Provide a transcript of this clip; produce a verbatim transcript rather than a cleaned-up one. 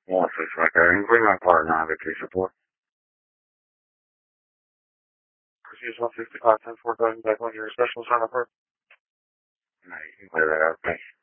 One six right there. And bring my partner on victory support. Proceed one sixty-five, ten four, going back on your special sign up. No, you can clear that out. Thanks.